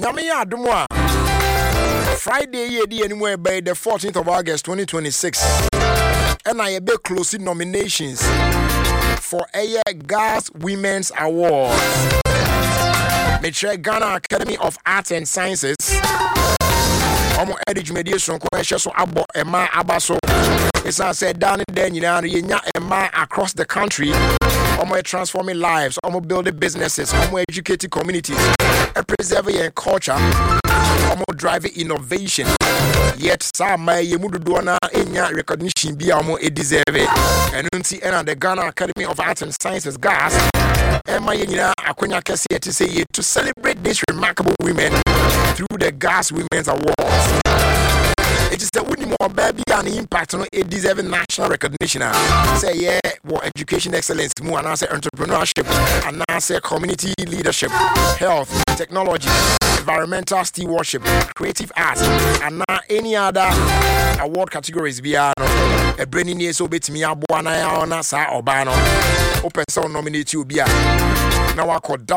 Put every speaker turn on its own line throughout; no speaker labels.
Nyame adom a Friday ye di anywhere by the 14th of August 2026. And I be closing nominations for a Gas Women's Awards. Metre Ghana Academy of Arts and Sciences. Omo edge mediation question so abo ema abaso. It's I said down there yenya ema across the country. Omo transforming lives, omo building businesses, omo educating communities, preserving your culture, omo driving innovation. Yet some yemudu doana enya recognition be omo e deserve it. And unti the Ghana Academy of Arts and Sciences GAS ema yenya akonya kese to say to celebrate these remarkable women through the GAS Women's Awards. It is a winning more baby and impact on a deserving national recognition. Say yeah, what education excellence, more and say entrepreneurship, and now say community leadership, health, technology, environmental stewardship, creative arts, and now any other award categories beyond a branding year so bit me abuana ona sa obano. Open so nominate you be now I call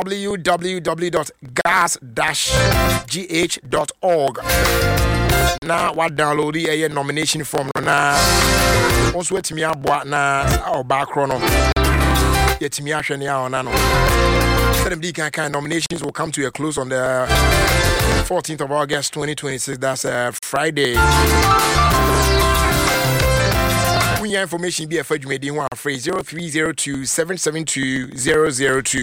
www.gas-gh.org. Now what download the nomination form now. Also wait me abua na our background. Yet me asheni ya onano. Some kind nominations will come to a close on the 14th of August 2026. That's Friday. When your information be a fudge made in one phrase 0302 772 002.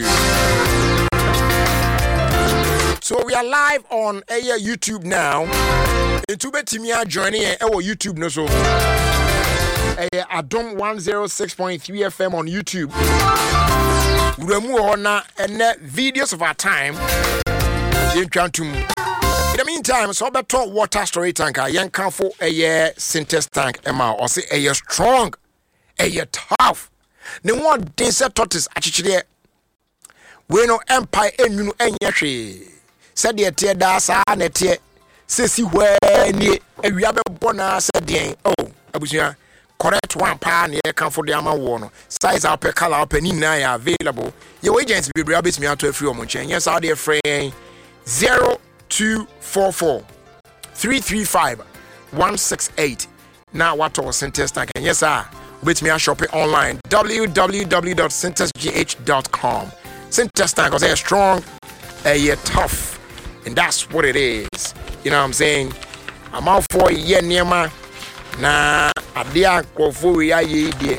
So we are live on YouTube now. YouTube Timia joining our YouTube no so. Adom 106.3 FM on YouTube. We remove on and videos of our time. In the meantime, so better water storage tank. Young can for a Syntex tank. Emma or say a strong, a tough. The one denser tortoise actually. We no empire and you know any. Said the tear dasa netie. Sesi when we have a bonus said oh abusia correct one pan ye can for the ama one size up a color up and available. Your agents be rabbits me out to a few months. Yes, are there frame 0244 335 168. Now what was Syntex tank? Yes, sir. With me, I shop it online www.syntexgh.com. Syntex tank was a strong, a tough. And that's what it is. You know what I'm saying? I'm out for a year near my na adia kwofo ya ye die.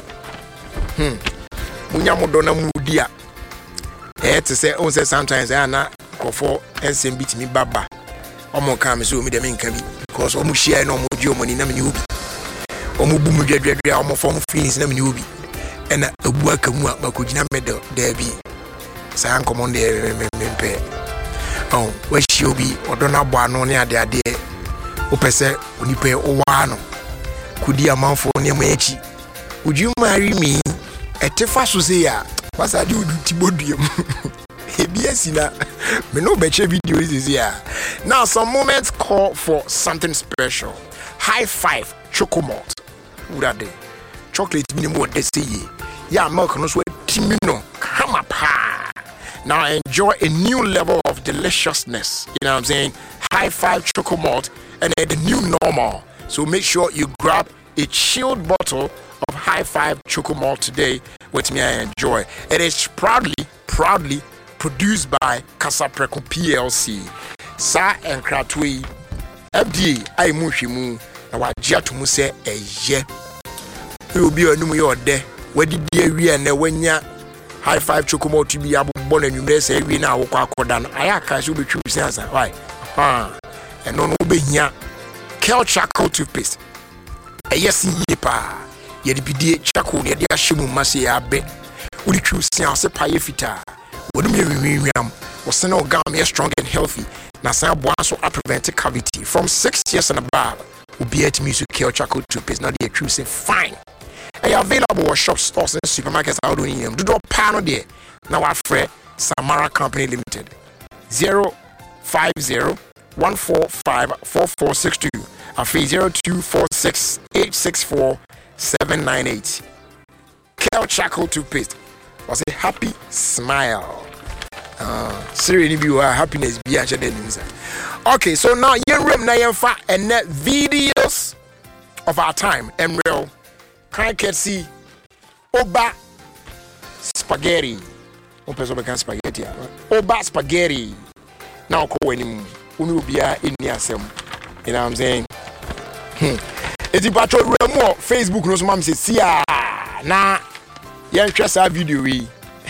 Munyamodona mudia. To say on say sometimes na kwofo ensem bit me baba. Omo kan me so me dem nka bi because omo share na omo di omo ni na me ni obi. Omo bu mu dwadwadwa omo form feelings na me ni obi. And abu aka mu akogina me there bi. Say an common there me pay. Oh, where she'll be, or don't have one on the idea. Opese, Unipe, or one. Could you amount for near Mechi? Would you marry me? A Tefasusia, what's I do Tibodium? Yes, me no better video is here. Now, some moments call for something special. High five, Chocomalt. What are they? Chocolate minimum, they say, yeah, milk no sweat, Timino, come up high. Now enjoy a new level of deliciousness. You know what I'm saying? High five Chocomalt and the new normal. So make sure you grab a chilled bottle of High Five Chocomalt today with me and enjoy. It is proudly produced by Casapreco PLC. Sa and Kratui FDA I mushimu na wajia to say a ye. You will be a new year there. Where did we and wenya High Five Chocomalt to be able born and you may say we now walk down. I can't be true sense. Why? And no be here. Kel charcoal toothpaste. A yes, yepa. Yet be dear charcoal near the Ashimu Masi Abe. Would you choose sense a pie fita? Would me was sent out gum strong and healthy. Nasa Boaso are prevented cavity from 6 years and above. Will be at music Kel charcoal toothpaste, not the true say fine. They are available at shop stores and supermarkets out on them. Do not panel there. Now our friend Samara Company Limited 050-145-4462 Afi 0246-864-798. Kel charcoal toothpaste was a happy smile. Siri ni bi happiness bi a shede nim. Okay, so now yen rem na yen fa and videos of our time Emreal cricket see Oba spaghetti. Person can spaghetti. Oba spaghetti. Now call him unu bia inni asem. You know what I'm saying? Eti patro remo Facebook no so mam say sia na yen hwe sa video wi.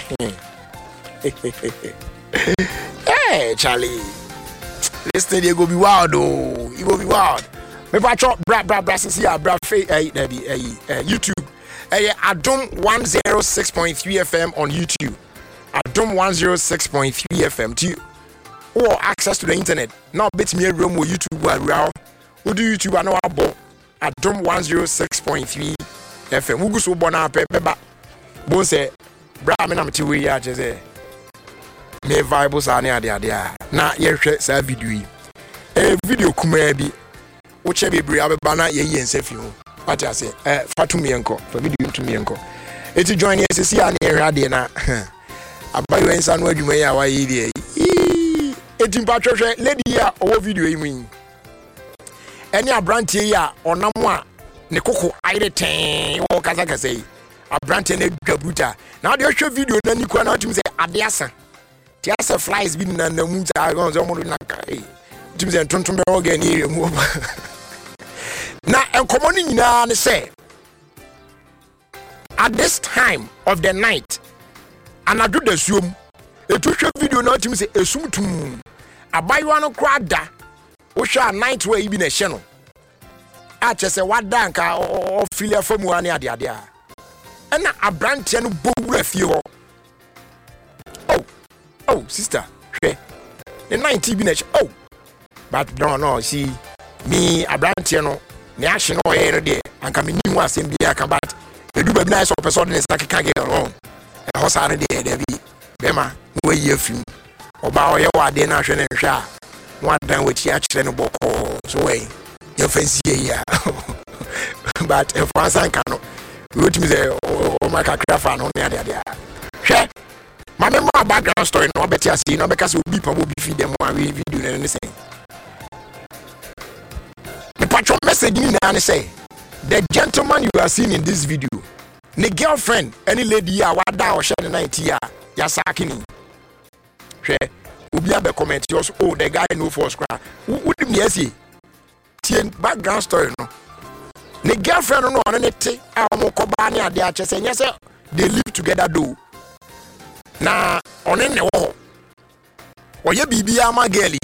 Hey Charlie. Listen, you go be wild oh. You go be wild. Me patro bra sia bra YouTube. Adom 106.3 FM on YouTube. Adom 106.3 FM. Do you access to the internet? Now bet me a room with YouTube while who do YouTube and about Adom 106.3 FM. Who goes so bona peba? Bo say bra me na mti we ya je me vibes are there. Na ye hwe sa video yi. Video kuma bi. Wo che bebre abeba na ye nsefie ho. What I say? Fatumi enko. For video to me enko. Eti join us see an area de na. Abayo ensa no adwuma ya wa yi de. Eti mpa hwehwe lady ya owo video yi mu. Eni abrantie ya onam a ne koko aire ten wo kasa yi. Abrantie na dwabuta. Na de hwe video na nikwa na otum say ade asa. Ti asa flies bi na mu ta gon so mo na kai. Otum say tonton be oga ni mu. Na enkomoni nyina ne say at this time of the night anadu da suom etuhwe video na otim say esumtum abayo no kwada wo hwa night where ibi na hye no a chese wada nka ofilia famu ani ade a na abrante no bowura fie ho oh sister hwe the night ibi na hye but no see me abrante no ne ahye no ye no de anka me nimu asem bia ka bat edu ba na so person ne sta keka ge on e ho sa ne de bi bema no ye afim oba oye wa de na hwe ne hwe a no adan wachi a kire no boko so we ye fancy ya but if one san kan no we timi say o ma ka krafa no ne ade hwe ma me ma background story no beti asi no be ka se obi pa obi feed dem one video ne say the message you say the gentleman you are seeing in this video, the girlfriend, any lady ya wada or share the night ya sakini. Share Ubia be comment yours. Oh, the guy no for scrap. Would me see? Tien background story no. The girlfriend no on anything. Amo kobani ade a chese. Yes, they live together do. Na on any wo. Oye bibi ama girlie.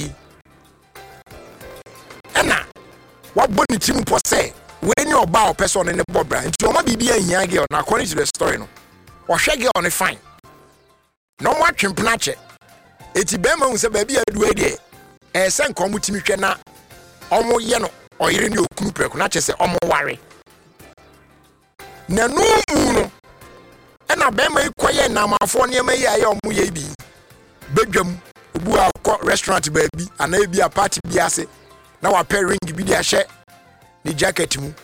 Ena. What boni timu po say when you about person in the bobra nti o ma bibia hia girl na according to the story no o hwe girl on fine no mo atwempna che eti be ma hu se ba bia adu de se nkom timi hwe na omo ye no oyire ni okunu preko na che se omo ware na no mu no na be ma ikoye na mafo ne ma ye aye omo ye bi bedwam obu a restaurant ba bi ana bi a party bi ase na wa pair ring bi dia hye ni jacket mu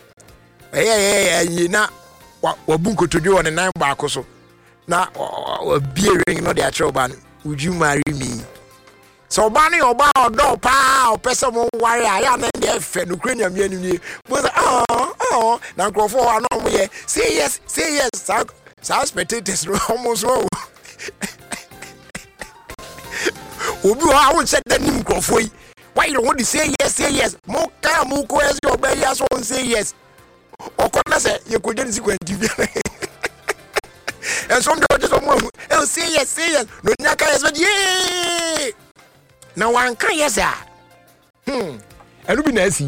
na wa bunkotodwe on nan baako so na bie ring no dia chero ban would you marry me so bani oba odo pa opese mo ware aya na dia fe no kranya mi ani but na crofo wa no mo ye say yes sa spectators almost no obi ha won said that nim crofo yi why you don't want to say yes? More calm, more coercive, your baby has won't say yes. Or can say you couldn't see when you and some judges will say yes. No, Naka is but yay. Now one can yes, and be nice.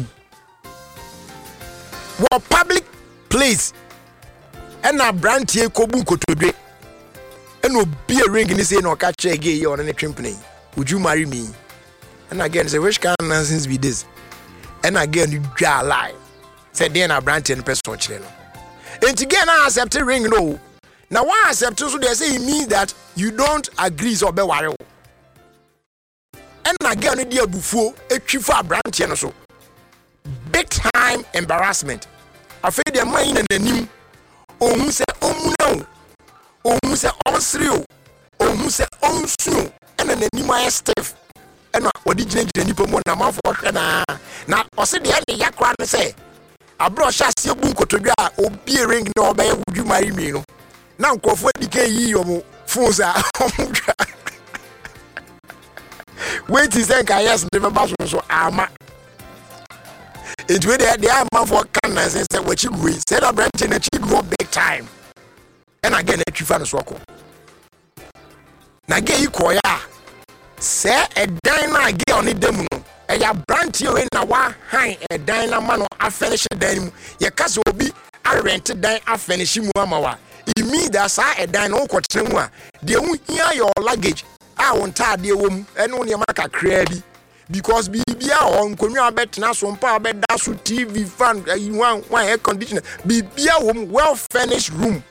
What public place and a brand here Kobunko today and will be a ring in the same or catch a gay on any company. Would you marry me? And again, say, which kind of nonsense be this? And again, you draw lie. Say, then I brand 10 person channel. And again, I accept a ring, no. Now, why accept so they say it means that you don't agree so be worry. And again, the dear before a chief brand channel so big time embarrassment. I feel their mind and the name. Oh, who say, oh, no. Oh, who say, oh, serious. Oh, who say, oh, soon. And n'anim stiff ɛna ɔde gyina nipa mu na manfo hwɛ na ɔse deɛ ne yakora no sɛ abro hyase bu nkotodwa a obi ring na ɔbɛyɛ wudwu mari mi no na nkɔfo dike yi ɔmo phones a ɔmo dwa wait is then yes never baso so ama it we there man for can say what you go say that branch na chi grow big time and again na twifa no so ko na ge yi ko ya say a dan na ge on dem no e ya branch we na wa han e dan na ma no a finish dan mu ye kase obi a rent dan a finish mu ama wa e mean that sa e dan no ko tene mu a de hu hia your luggage a won taade wom eno ne maka kra bi because bibia on konwa betena so mpa beda so TV fan one air conditioner bibia wom well furnished room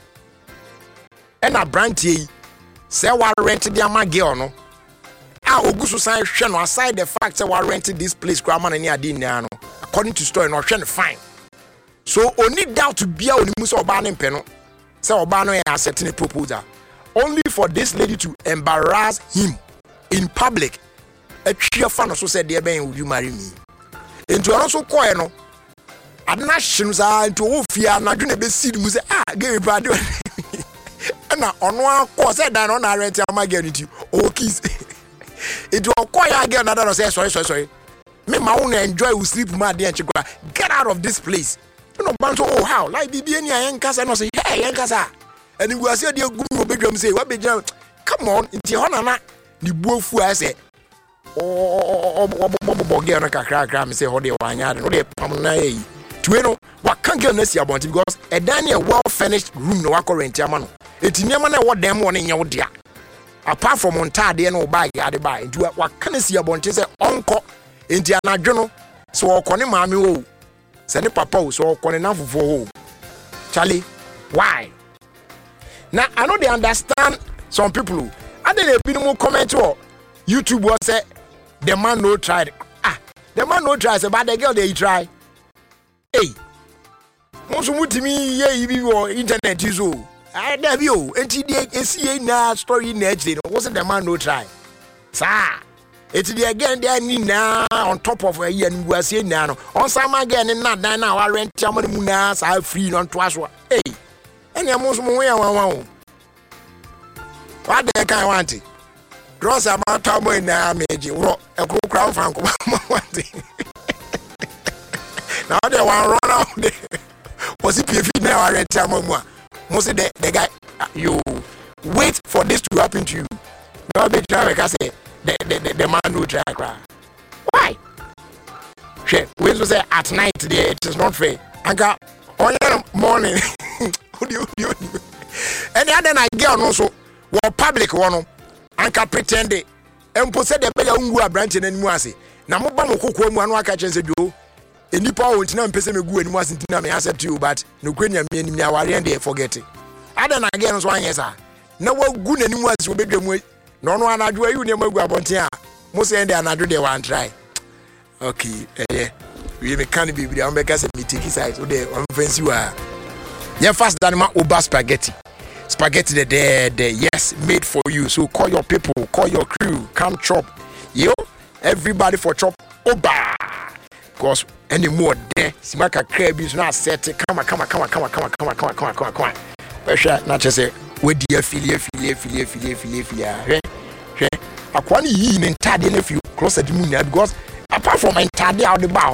and a branch yi say wa rent the ama girl no a oguso san hwe no aside the fact say wa rent this place kwa man ni ade nna no according to story no hwe no fine so only doubt to bia onimu say oba ne mpe no say oba no ya accept the proposal only for this lady to embarrass him in public. A cheer fan so said, dear Ben, would you marry me? Into also coin no. At nations are into Ophia, and I do not see them say, give it bad. And on one course, I don't know, I rent my guarantee. Oh, kiss. It will acquire again another say, sorry. Me, my own enjoy will sleep my dear Chigua. Get out of this place. You know, Banto, oh, how? Like Bibiania and Casa, and I say, hey, Yankasa. And we are saying, dear good bedroom say, what be come on, it's your honor. The wolf, I say, oh, Bogana Kakra, me say, hold your wine, no, they pamana. To what can't get Nessia about it because a Daniel well furnished room, no current Yamano. It's never what them one in your dear. Apart from Montade and Oba, yard by, into what can I see about it, say, uncle, Indiana Journal, so I'll call him, mammy, send a papa, so I'll call enough for Charlie, why? Now, I know they understand some people who I didn't be more comment or YouTube was say the man no tried. The man no tries about the girl they try. Hey, most of me, yeah, you internet is all. I never you, and see now story next day. Wasn't the man no try? Sir, it's the again there now on top of a year and we are saying now on some again and not now. I rent Yamamunas, I free on twice. Hey. And you're most more one. What the kind want it? Cross about time in the major, a cool crowd from one thing. Now they want run out there. Was it if you now read Tamama? Most of the guy, you wait for this to happen to you. No, be trying to say the man who try cry. Why? We will say at night there, it is not fair. I got on morning. Any other night girl also were public one and can pretend it and possess the belly ungu branch and muasi. Namoba Moko one waka chance do. And you power to not person me go and wasn't me accept you, but no Quenya me and they forget it. Other than again as 1 year, sir. No one good and was will be them with no one I do you never go about here. Most end and I do they want try. Okay, we can't be with the Americans and me take his eyes. So they offensive you are. Yeah, fast than my Uber spaghetti. Spaghetti the yes, made for you. So call your people, call your crew, come chop. Yo, everybody for chop Uber. Because any more there, Simaka crab is not set. Come on. Not just say, where do you feel? I can't eat in Taddy if you cross the moon because apart from my Taddy out the bar,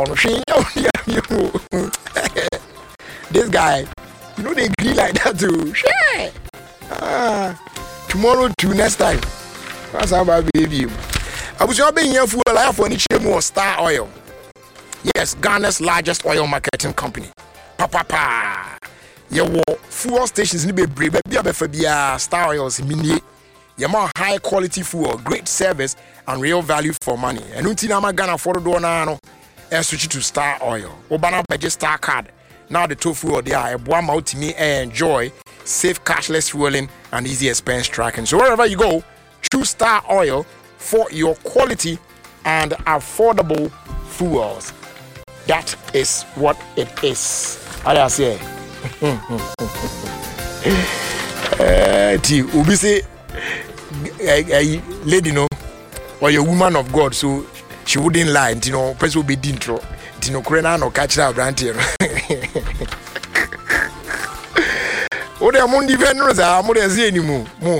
this guy. You know they agree like that too. Share. Tomorrow to next time. That's how my baby. I was being here for a life for any more Star Oil. Yes, Ghana's largest oil marketing company. Papa. Your fuel stations need be brave. Be Star Oils mini. Your more high quality fuel, great service, and real value for money. And until Ghana for the door now, switch to Star Oil. Obana budget Star Card. Now the tofu or the eye, one out to me and enjoy safe cashless fueling and easy expense tracking. So wherever you go, choose Star Oil for your quality and affordable fuels. That is what it is. How do I say? Ubi say, lady no, or a woman of God, so she wouldn't lie. You know, person will be dintro. You know, Korena no catch that brand here. O de amundi venro za amude zi enimu mo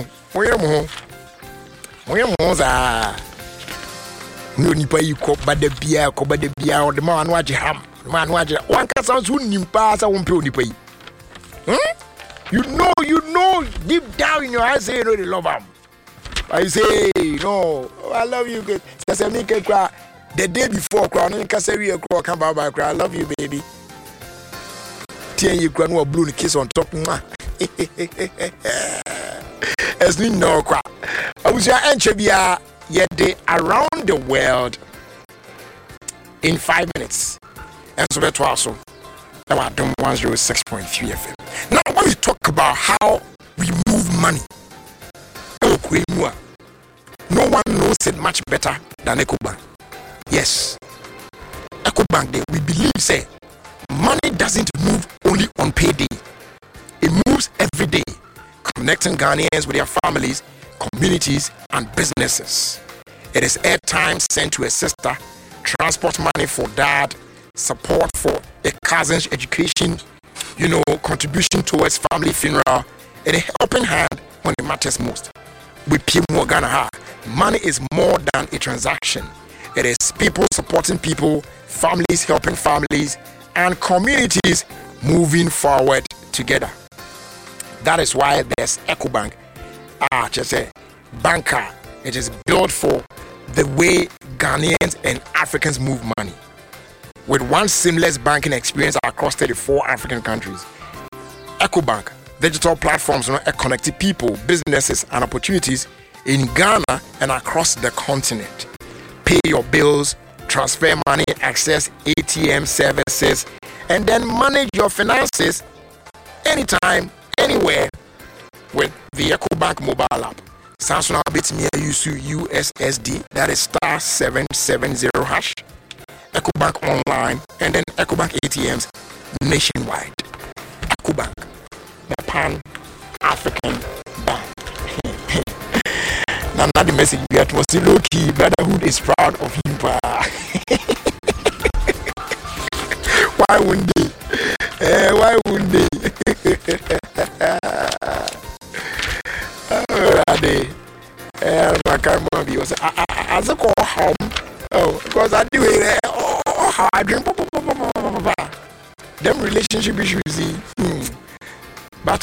za no nipa yi ko bada bia o de ma anu age ham wan ka san so nimpa sa won pe onipa yi. You know deep down in your heart say you know they love him. I say no, I love you good. Say me can cry the day before cry no can say we cry come back cry I love you baby. Tien you cry no blue the kiss on top ma. As we know cry. I was ya enchebia yet they around the world in 5 minutes. And so that's also now I don't 106.3 FM. Now when we talk about how we move money, no one knows it much better than EcoBank. Yes, EcoBank, we believe say money doesn't move only on payday. It moves every day, connecting Ghanaians with their families, communities, and businesses. It is airtime sent to a sister, transport money for dad, support for a cousin's education, contribution towards family funeral, and a helping hand when it matters most. With people Ghana, money is more than a transaction. It is people supporting people, families helping families, and communities moving forward together. That is why there's EcoBank. Just a banker. It is built for the way Ghanaians and Africans move money. With one seamless banking experience across 34 African countries. EcoBank, digital platforms connecting people, businesses, and opportunities in Ghana and across the continent. Pay your bills, transfer money, access ATM services, and then manage your finances anytime, anywhere with the EcoBank mobile app. Samsung bits me use USSD, that is *770#. EcoBank online, and then EcoBank ATMs nationwide. EcoBank, the Pan-African Bank. Now, not the message we get was the low-key brotherhood is proud of you. Why wouldn't they? Why wouldn't they? I can't remember. As a call home. Oh, because I do it. How I drink. Them relationship issues. But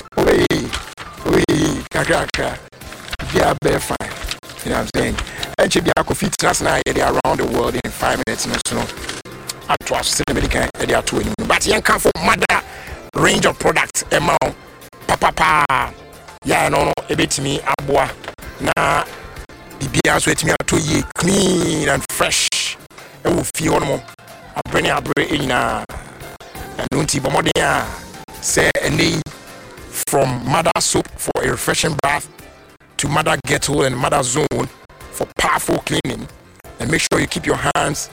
kaka, they are bare fine. You know what I'm saying? And she be a coffee class now. They are around the world in 5 minutes. So, I trust American. They are two. But you can for mother range of products. Amount, papa. Yeah, no, a bit me abwa. Na. Bibia so etimi ato ye clean and fresh e wo fie hono abrene ina anunti bomoden a say any from mother soap for a refreshing bath to mother kettle and mother zone for powerful cleaning, and make sure you keep your hands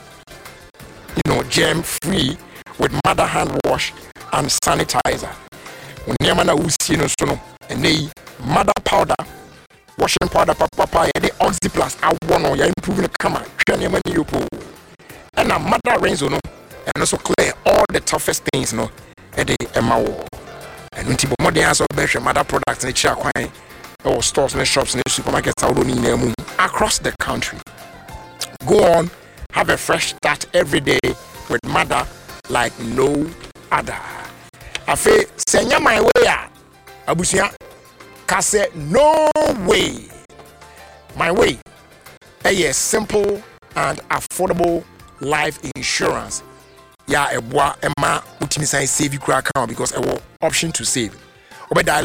germ free with mother hand wash and sanitizer. Onyama na usi no so no ene mother powder, washing powder, papa, the Oxyplus, I want to improving the camera, training money you pull. And a mother rains on, and also clear all the toughest things, at the MAO. And until more than answer better mother products in the chair, or stores and shops and supermarkets out on across the country. Go on, have a fresh start every day with mother like no other. I feel, send my way, Abusia. Say no way. My way. A simple and affordable life insurance. Yeah, a boy Emma utimisan save you account because I will option to save. Obe dial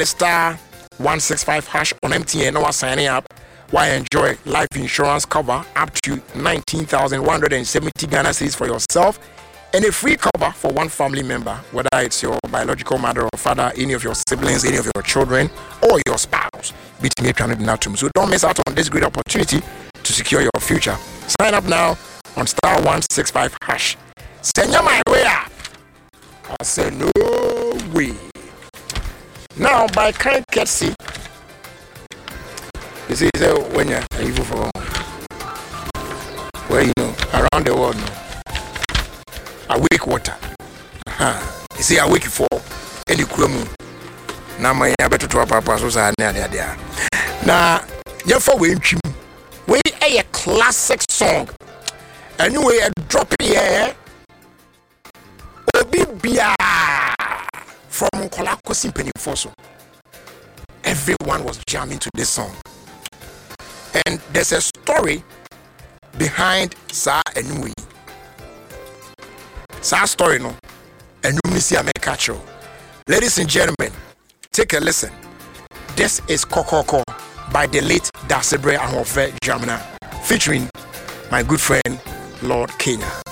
*165# on MTN. Now signing up. Why enjoy life insurance cover up to 19,170 Ghana cedis for yourself, and a free cover for one family member, whether it's your biological mother or father, any of your siblings, any of your children, or your spouse. So don't miss out on this great opportunity to secure your future. Sign up now on *165#. Send your my way up. I said no way. Now by kind courtesy, this is when you're evil for around the world. Awake water. You see, awake for any crumb. Now, my better to our papas was there. Now, therefore, we a classic song. Anyway, a drop here. Obibia from Kolako Symphony Fosso. Everyone was jamming to this song. And there's a story behind Sa Enui. Sa story no. Enumi si amekacho. Ladies and gentlemen, take a listen. This is Kokoko by the late Dasebre Ahofe Jamina, featuring my good friend Lord Kenya.